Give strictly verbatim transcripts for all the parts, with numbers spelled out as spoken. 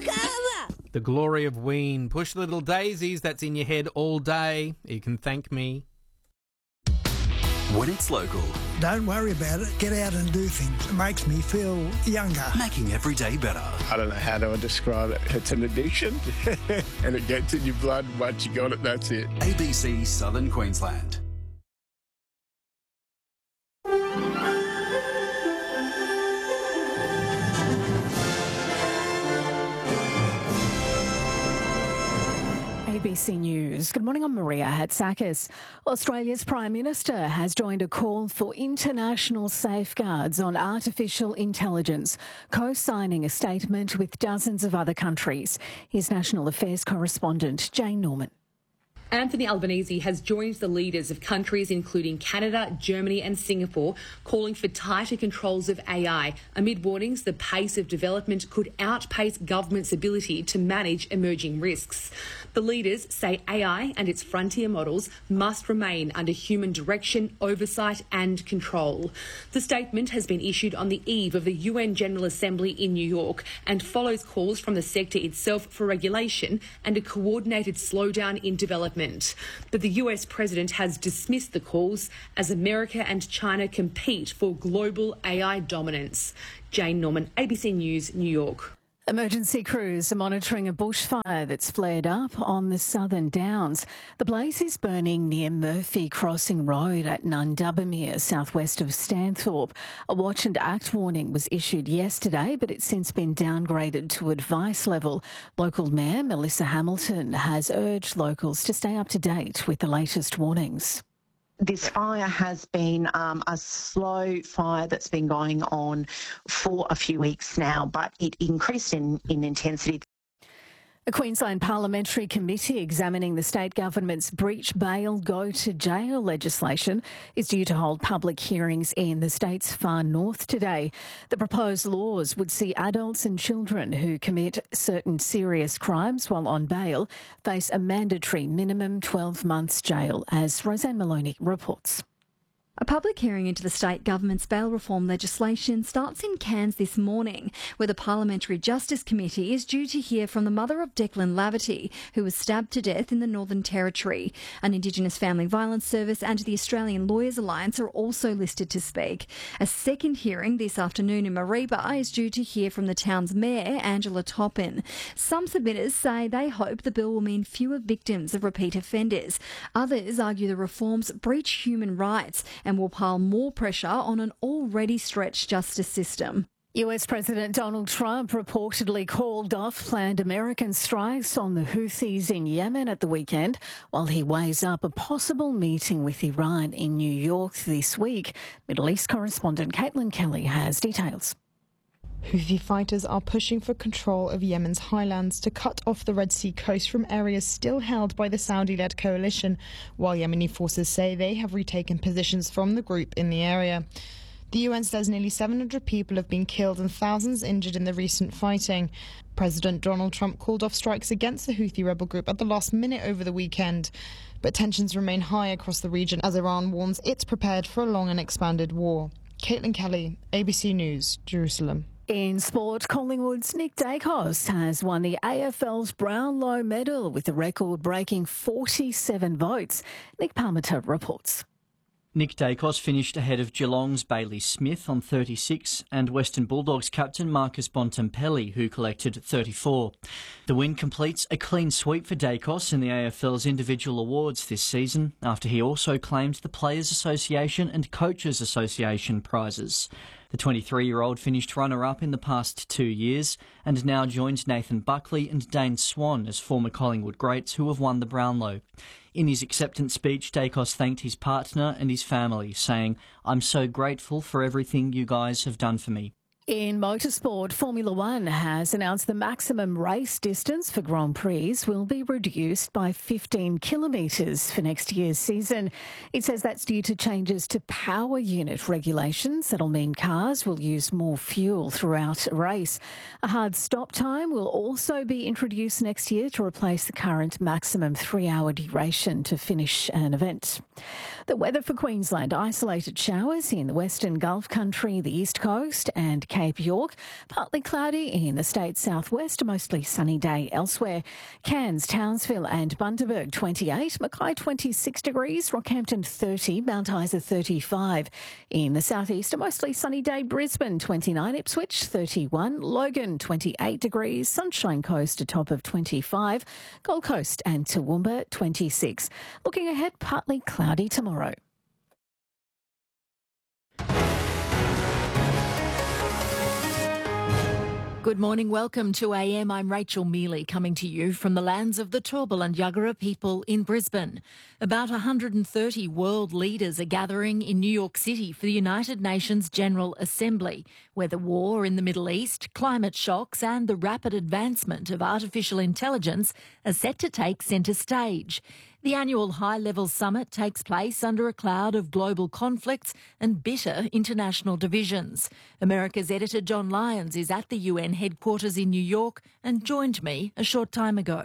Cover! The glory of Ween. Push little daisies, that's in your head all day. You can thank me. When it's local. Don't worry about it. Get out and do things. It makes me feel younger. Making every day better. I don't know how to describe it. It's an addiction and it gets in your blood. Once you got it, that's it. A B C Southern Queensland. A B C News. Good morning, I'm Maria Hatzakis. Australia's Prime Minister has joined a call for international safeguards on artificial intelligence, co-signing a statement with dozens of other countries. Here's National Affairs correspondent Jane Norman. Anthony Albanese has joined the leaders of countries including Canada, Germany and Singapore, calling for tighter controls of A I, amid warnings the pace of development could outpace governments' ability to manage emerging risks. The leaders say A I and its frontier models must remain under human direction, oversight and control. The statement has been issued on the eve of the U N General Assembly in New York and follows calls from the sector itself for regulation and a coordinated slowdown in development. But the U S president has dismissed the calls as America and China compete for global A I dominance. Jane Norman, A B C News, New York. Emergency crews are monitoring a bushfire that's flared up on the Southern Downs. The blaze is burning near Murphy Crossing Road at Nundubbermere, southwest of Stanthorpe. A watch and act warning was issued yesterday, but it's since been downgraded to advice level. Local Mayor Melissa Hamilton has urged locals to stay up to date with the latest warnings. This fire has been um, a slow fire that's been going on for a few weeks now, but it increased in, in intensity. A Queensland parliamentary committee examining the state government's breach bail go to jail legislation is due to hold public hearings in the state's far north today. The proposed laws would see adults and children who commit certain serious crimes while on bail face a mandatory minimum twelve months jail, as Roseanne Maloney reports. A public hearing into the state government's bail reform legislation starts in Cairns this morning, where the Parliamentary Justice Committee is due to hear from the mother of Declan Laverty, who was stabbed to death in the Northern Territory. An Indigenous Family Violence Service and the Australian Lawyers Alliance are also listed to speak. A second hearing this afternoon in Mareeba is due to hear from the town's mayor, Angela Toppin. Some submitters say they hope the bill will mean fewer victims of repeat offenders. Others argue the reforms breach human rights and will pile more pressure on an already stretched justice system. U S President Donald Trump reportedly called off planned American strikes on the Houthis in Yemen at the weekend, while he weighs up a possible meeting with Iran in New York this week. Middle East correspondent Caitlin Kelly has details. Houthi fighters are pushing for control of Yemen's highlands to cut off the Red Sea coast from areas still held by the Saudi-led coalition, while Yemeni forces say they have retaken positions from the group in the area. The U N says nearly seven hundred people have been killed and thousands injured in the recent fighting. President Donald Trump called off strikes against the Houthi rebel group at the last minute over the weekend. But tensions remain high across the region as Iran warns it's prepared for a long and expanded war. Caitlin Kelly, A B C News, Jerusalem. In sport, Collingwood's Nick Dacos has won the A F L's Brownlow medal with a record-breaking forty-seven votes. Nick Parmenter reports. Nick Dacos finished ahead of Geelong's Bailey Smith on thirty-six and Western Bulldogs captain Marcus Bontempelli, who collected thirty-four. The win completes a clean sweep for Dacos in the A F L's individual awards this season, after he also claimed the Players Association and Coaches Association prizes. The twenty-three-year-old finished runner-up in the past two years and now joins Nathan Buckley and Dane Swan as former Collingwood greats who have won the Brownlow. In his acceptance speech, Dacos thanked his partner and his family, saying, "I'm so grateful for everything you guys have done for me." In motorsport, Formula One has announced the maximum race distance for Grand Prix will be reduced by fifteen kilometres for next year's season. It says that's due to changes to power unit regulations. That'll mean cars will use more fuel throughout a race. A hard stop time will also be introduced next year to replace the current maximum three-hour duration to finish an event. The weather for Queensland: isolated showers in the Western Gulf Country, the East Coast and Cape York. Partly cloudy in the state's southwest, a mostly sunny day elsewhere. Cairns, Townsville and Bundaberg twenty-eight, Mackay twenty-six degrees, Rockhampton thirty, Mount Isa thirty-five. In the southeast, a mostly sunny day, Brisbane twenty-nine, Ipswich thirty-one, Logan twenty-eight degrees, Sunshine Coast a top of twenty-five, Gold Coast and Toowoomba twenty-six. Looking ahead, partly cloudy tomorrow. Good morning, welcome to A M. I'm Rachel Mealy, coming to you from the lands of the Turrbal and Yagara people in Brisbane. About one hundred thirty world leaders are gathering in New York City for the United Nations General Assembly, where the war in the Middle East, climate shocks and the rapid advancement of artificial intelligence are set to take centre stage. The annual high-level summit takes place under a cloud of global conflicts and bitter international divisions. America's editor John Lyons is at the U N headquarters in New York and joined me a short time ago.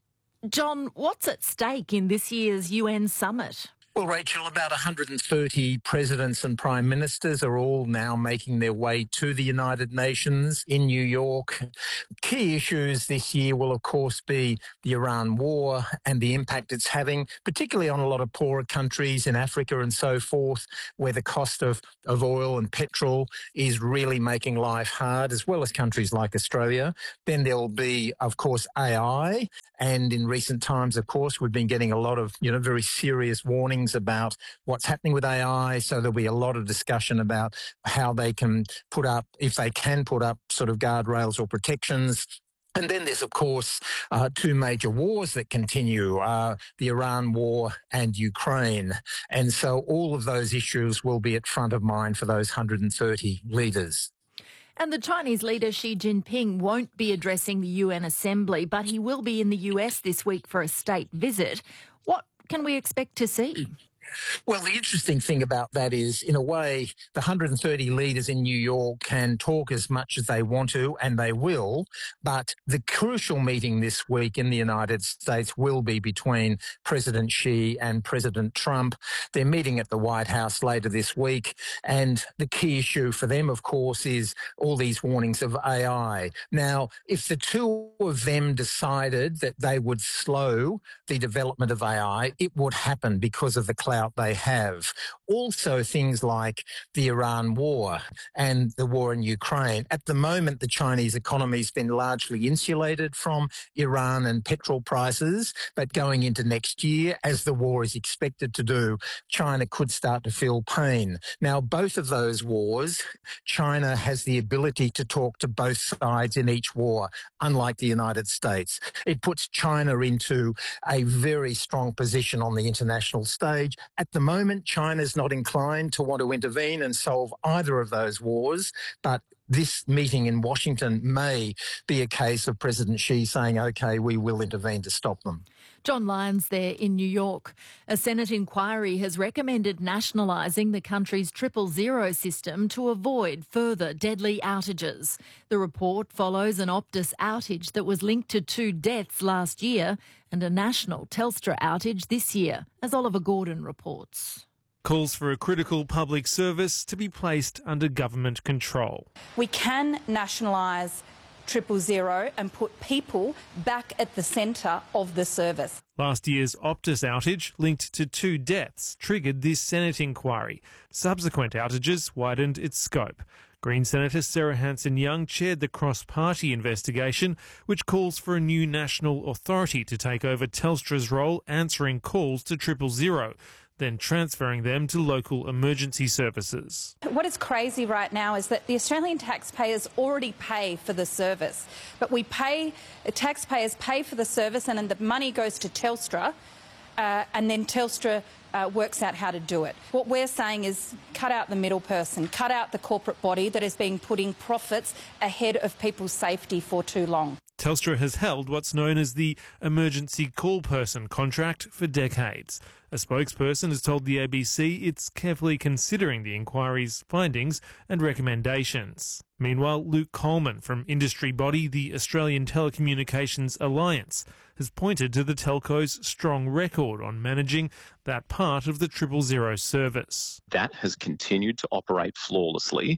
John, what's at stake in this year's U N summit? Well, Rachel, about one hundred thirty presidents and prime ministers are all now making their way to the United Nations in New York. Key issues this year will, of course, be the Iran war and the impact it's having, particularly on a lot of poorer countries in Africa and so forth, where the cost of, of oil and petrol is really making life hard, as well as countries like Australia. Then there'll be, of course, A I. And in recent times, of course, we've been getting a lot of, you know, very serious warnings about what's happening with A I. So there'll be a lot of discussion about how they can put up, if they can put up sort of guardrails or protections. And then there's, of course, uh, two major wars that continue, uh, the Iran war and Ukraine. And so all of those issues will be at front of mind for those one hundred thirty leaders. And the Chinese leader Xi Jinping won't be addressing the U N Assembly, but he will be in the U S this week for a state visit. What can we expect to see? Well, the interesting thing about that is, in a way, the one hundred thirty leaders in New York can talk as much as they want to, and they will, but the crucial meeting this week in the United States will be between President Xi and President Trump. They're meeting at the White House later this week, and the key issue for them, of course, is all these warnings of A I. Now, if the two of them decided that they would slow the development of A I, it would happen because of the clout they have. Also, things like the Iran war and the war in Ukraine. At the moment, the Chinese economy has been largely insulated from Iran and petrol prices, but going into next year, as the war is expected to do, China could start to feel pain. Now, both of those wars, China has the ability to talk to both sides in each war, unlike the United States. It puts China into a very strong position on the international stage. At the moment, China's not inclined to want to intervene and solve either of those wars, but this meeting in Washington may be a case of President Xi saying, OK, we will intervene to stop them. John Lyons there in New York. A Senate inquiry has recommended nationalising the country's triple zero system to avoid further deadly outages. The report follows an Optus outage that was linked to two deaths last year and a national Telstra outage this year, as Oliver Gordon reports. Calls for a critical public service to be placed under government control. We can nationalise triple zero and put people back at the centre of the service. Last year's Optus outage, linked to two deaths, triggered this Senate inquiry. Subsequent outages widened its scope. Green Senator Sarah Hanson-Young chaired the cross-party investigation, which calls for a new national authority to take over Telstra's role answering calls to triple zero, then transferring them to local emergency services. What is crazy right now is that the Australian taxpayers already pay for the service, but we pay, taxpayers pay for the service and then the money goes to Telstra, uh, and then Telstra uh, works out how to do it. What we're saying is cut out the middle person, cut out the corporate body that has been putting profits ahead of people's safety for too long. Telstra has held what's known as the emergency call person contract for decades. A spokesperson has told the A B C it's carefully considering the inquiry's findings and recommendations. Meanwhile, Luke Coleman from industry body the Australian Telecommunications Alliance has pointed to the telco's strong record on managing that part of the triple zero service. That has continued to operate flawlessly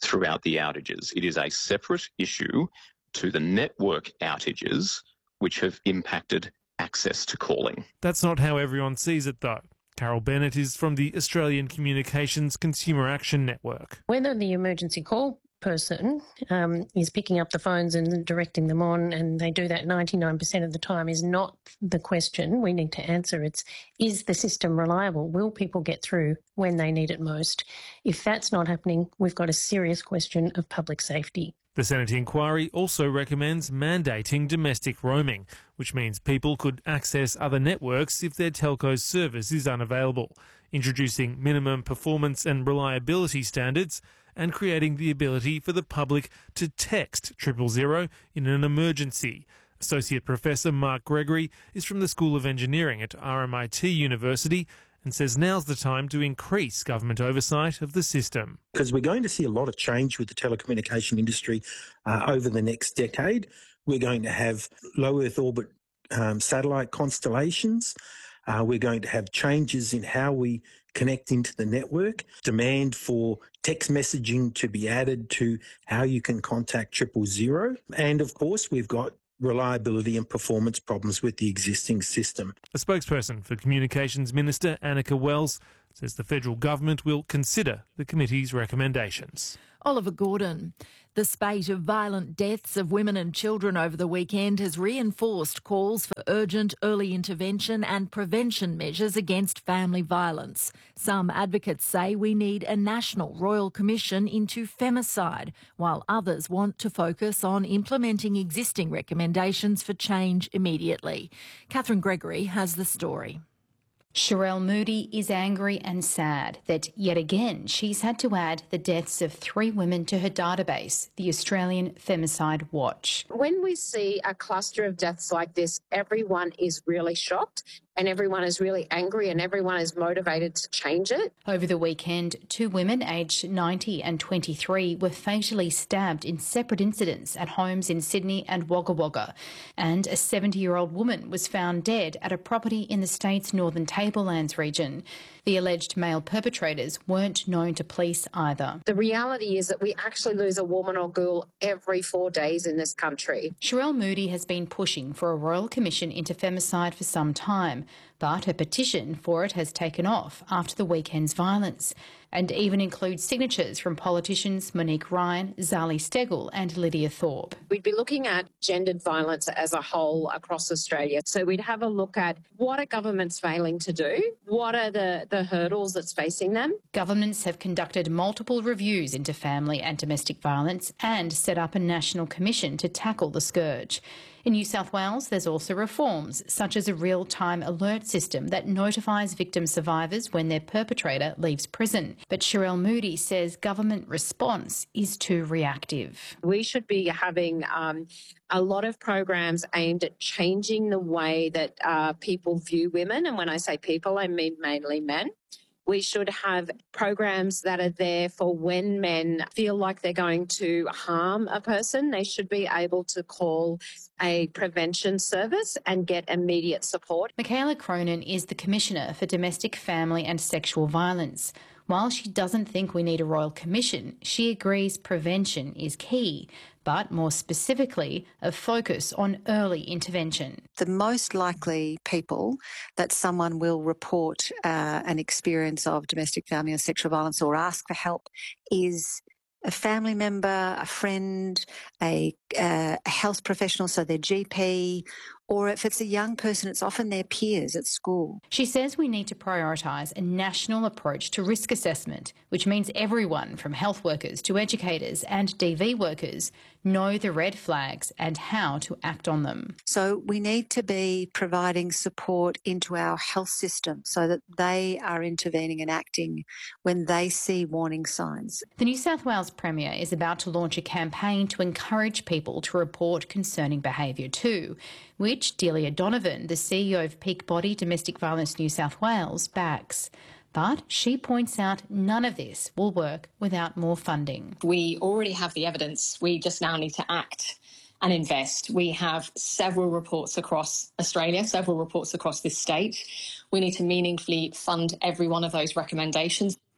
throughout the outages. It is a separate issue to the network outages which have impacted access to calling. That's not how everyone sees it, though. Carol Bennett is from the Australian Communications Consumer Action Network. Whether the emergency call person um, is picking up the phones and directing them on, and they do that ninety-nine percent of the time, is not the question we need to answer. It's, is the system reliable? Will people get through when they need it most? If that's not happening, we've got a serious question of public safety. The Senate inquiry also recommends mandating domestic roaming, which means people could access other networks if their telco's service is unavailable, introducing minimum performance and reliability standards, and creating the ability for the public to text triple zero in an emergency. Associate Professor Mark Gregory is from the School of Engineering at R M I T University and says now's the time to increase government oversight of the system. Because we're going to see a lot of change with the telecommunication industry uh, over the next decade. We're going to have low Earth orbit um, satellite constellations. Uh, we're going to have changes in how we connect into the network, demand for text messaging to be added to how you can contact triple zero. And of course, we've got reliability and performance problems with the existing system. A spokesperson for Communications Minister Annika Wells says the federal government will consider the committee's recommendations. Oliver Gordon. The spate of violent deaths of women and children over the weekend has reinforced calls for urgent early intervention and prevention measures against family violence. Some advocates say we need a national royal commission into femicide, while others want to focus on implementing existing recommendations for change immediately. Catherine Gregory has the story. Sherelle Moody is angry and sad that yet again she's had to add the deaths of three women to her database, the Australian Femicide Watch. When we see a cluster of deaths like this, everyone is really shocked and everyone is really angry and everyone is motivated to change it. Over the weekend, two women aged ninety and twenty-three were fatally stabbed in separate incidents at homes in Sydney and Wagga Wagga, and a seventy-year-old woman was found dead at a property in the state's Northern Tablelands region. The alleged male perpetrators weren't known to police either. The reality is that we actually lose a woman or girl every four days in this country. Sherelle Moody has been pushing for a royal commission into femicide for some time, but her petition for it has taken off after the weekend's violence, and even includes signatures from politicians Monique Ryan, Zali Steggall and Lydia Thorpe. We'd be looking at gendered violence as a whole across Australia. So we'd have a look at what are governments failing to do, what are the, the hurdles that's facing them. Governments have conducted multiple reviews into family and domestic violence and set up a national commission to tackle the scourge. In New South Wales, there's also reforms, such as a real-time alert system that notifies victim survivors when their perpetrator leaves prison. But Sherelle Moody says government response is too reactive. We should be having um, a lot of programs aimed at changing the way that uh, people view women. And when I say people, I mean mainly men. We should have programs that are there for when men feel like they're going to harm a person. They should be able to call a prevention service and get immediate support. Michaela Cronin is the Commissioner for Domestic, Family and Sexual Violence. While she doesn't think we need a royal commission, she agrees prevention is key, but more specifically, a focus on early intervention. The most likely people that someone will report uh, an experience of domestic, family or sexual violence or ask for help is a family member, a friend, a, uh, a health professional, so their G P, or if it's a young person, it's often their peers at school. She says we need to prioritise a national approach to risk assessment, which means everyone from health workers to educators and D V workers know the red flags and how to act on them. So we need to be providing support into our health system so that they are intervening and acting when they see warning signs. The New South Wales Premier is about to launch a campaign to encourage people to report concerning behaviour too, which Delia Donovan, the C E O of Peak Body Domestic Violence New South Wales, backs. But she points out none of this will work without more funding. We already have the evidence. We just now need to act and invest. We have several reports across Australia, several reports across this state. We need to meaningfully fund every one of those recommendations.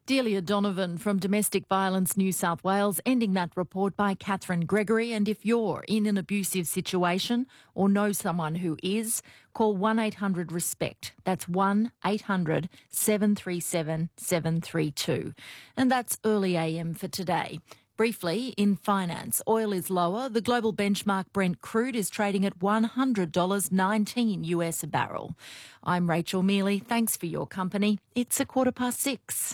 Delia Donovan from Domestic Violence New South Wales, ending that report by Catherine Gregory. And if you're in an abusive situation or know someone who is, call one eight hundred RESPECT. That's one eight hundred seven three seven seven three two. And that's Early A M for today. Briefly, in finance, oil is lower. The global benchmark Brent crude is trading at one hundred dollars nineteen U S a barrel. I'm Rachel Mealy. Thanks for your company. It's a quarter past six.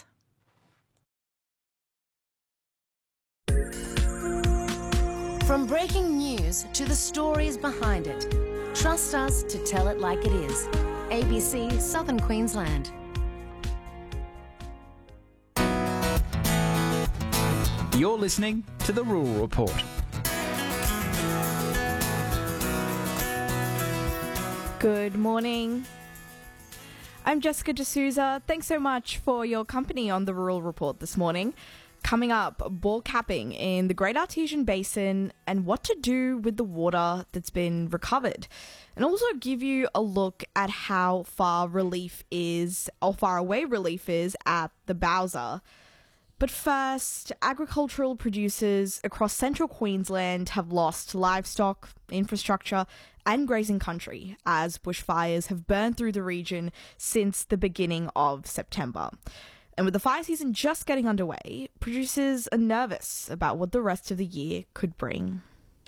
From breaking news to the stories behind it, trust us to tell it like it is. A B C Southern Queensland. You're listening to The Rural Report. Good morning. I'm Jessica D'Souza. Thanks so much for your company on The Rural Report this morning. Coming up, bore capping in the Great Artesian Basin and what to do with the water that's been recovered. And also give you a look at how far relief is, or far away relief is at the Bowser. But first, agricultural producers across central Queensland have lost livestock, infrastructure and grazing country as bushfires have burned through the region since the beginning of September. And with the fire season just getting underway, producers are nervous about what the rest of the year could bring.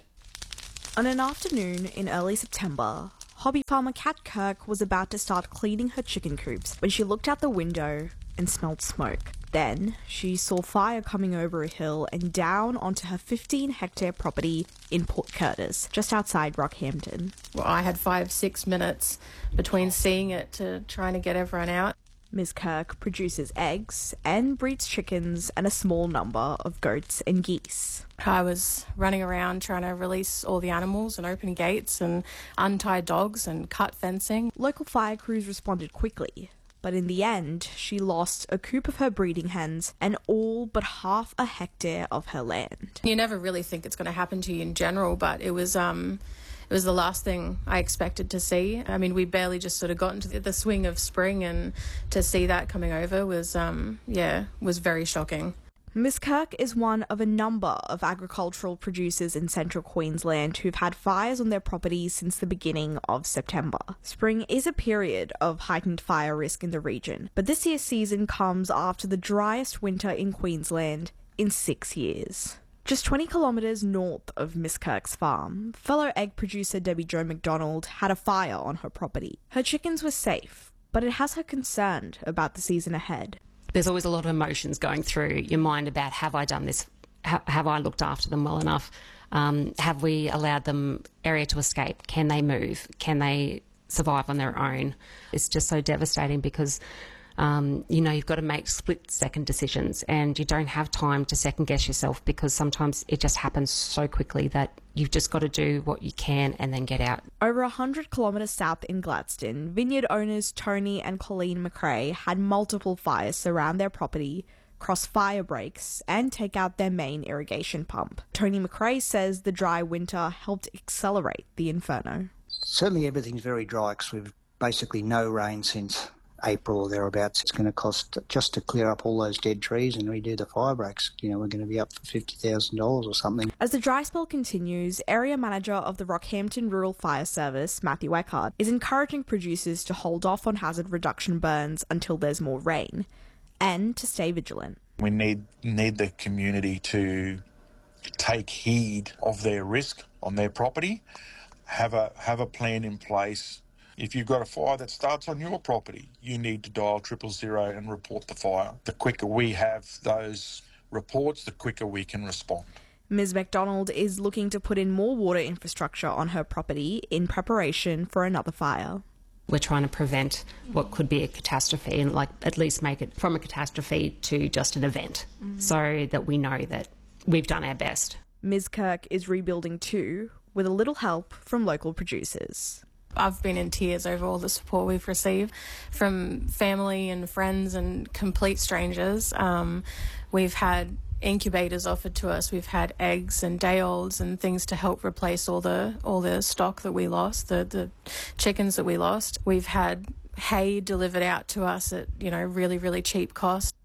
On an afternoon in early September, hobby farmer Kat Kirk was about to start cleaning her chicken coops when she looked out the window and smelled smoke. Then she saw fire coming over a hill and down onto her fifteen hectare property in Port Curtis, just outside Rockhampton. Well, I had five, six minutes between seeing it to trying to get everyone out. Miz Kirk produces eggs and breeds chickens and a small number of goats and geese. I was running around trying to release all the animals and open gates and untie dogs and cut fencing. Local fire crews responded quickly, but in the end, she lost a coop of her breeding hens and all but half a hectare of her land. You never really think it's going to happen to you in general, but it was um, it was the last thing I expected to see. I mean, we barely just sort of got into the swing of spring, and to see that coming over was, um, yeah, was very shocking. Miz Kirk is one of a number of agricultural producers in central Queensland who've had fires on their properties since the beginning of September. Spring is a period of heightened fire risk in the region, but this year's season comes after the driest winter in Queensland in six years. Just twenty kilometres north of Miz Kirk's farm, fellow egg producer Debbie Jo McDonald had a fire on her property. Her chickens were safe, but it has her concerned about the season ahead. There's always a lot of emotions going through your mind about, have I done this? Ha- have I looked after them well enough? Um, have we allowed them area to escape? Can they move? Can they survive on their own? It's just so devastating because, um, you know, you've got to make split-second decisions and you don't have time to second-guess yourself because sometimes it just happens so quickly that you've just got to do what you can and then get out. Over one hundred kilometres south in Gladstone, vineyard owners Tony and Colleen McRae had multiple fires surround their property, cross fire breaks, and take out their main irrigation pump. Tony McRae says the dry winter helped accelerate the inferno. Certainly everything's very dry because we've basically no rain since April or thereabouts. It's going to cost, just to clear up all those dead trees and redo the fire breaks, you know, we're going to be up for fifty thousand dollars or something. As the dry spell continues, area manager of the Rockhampton Rural Fire Service, Matthew Eckhart, is encouraging producers to hold off on hazard reduction burns until there's more rain and to stay vigilant. We need need the community to take heed of their risk on their property, have a have a plan in place. If you've got a fire that starts on your property, you need to dial triple zero and report the fire. The quicker we have those reports, the quicker we can respond. Miz McDonald is looking to put in more water infrastructure on her property in preparation for another fire. We're trying to prevent what could be a catastrophe and like at least make it from a catastrophe to just an event, mm-hmm. so that we know that we've done our best. Miz Kirk is rebuilding too, with a little help from local producers. I've been in tears over all the support we've received from family and friends and complete strangers. Um, we've had incubators offered to us. We've had eggs and day-olds and things to help replace all the all the stock that we lost, the, the chickens that we lost. We've had hay delivered out to us at, you know, really, really cheap cost.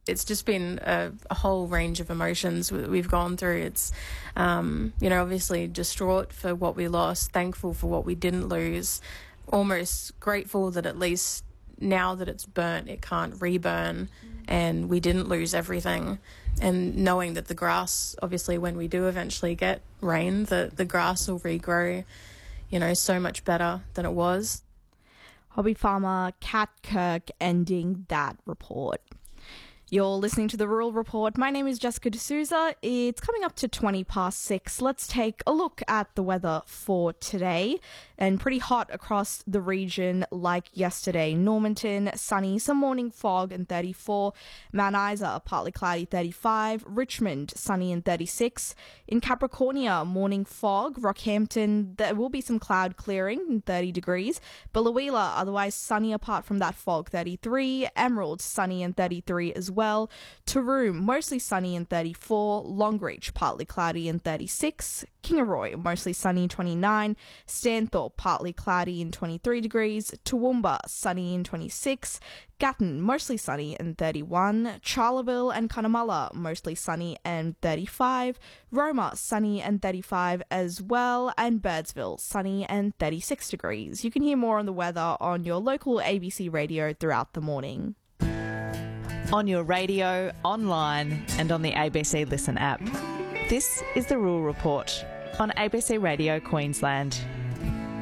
It's just been a, a whole range of emotions we've gone through. It's, um, you know, obviously distraught for what we lost, thankful for what we didn't lose, almost grateful that at least now that it's burnt, it can't reburn and we didn't lose everything. And knowing that the grass, obviously when we do eventually get rain, the, the grass will regrow, you know, so much better than it was. Hobby farmer Kat Kirk ending that report. You're listening to the Rural Report. My name is Jessica D'Souza. It's coming up to twenty past six. Let's take a look at the weather for today. And pretty hot across the region like yesterday. Normanton, sunny, some morning fog and thirty-four. Mount Isa, partly cloudy, thirty-five. Richmond, sunny and thirty-six. In Capricornia, morning fog. Rockhampton, there will be some cloud clearing, thirty degrees. Biloela, otherwise sunny apart from that fog, thirty-three. Emerald, sunny and thirty-three as well. Well, Taroom, mostly sunny and thirty-four. Longreach, partly cloudy and thirty-six. Kingaroy, mostly sunny, twenty-nine. Stanthorpe, partly cloudy and twenty-three degrees. Toowoomba, sunny and twenty-six. Gatton, mostly sunny and thirty-one. Charleville and Cunnamulla, mostly sunny and thirty-five. Roma, sunny and thirty-five as well. And Birdsville, sunny and thirty-six degrees. You can hear more on the weather on your local A B C radio throughout the morning. On your radio, online and on the A B C Listen app. This is the Rural Report on A B C Radio Queensland.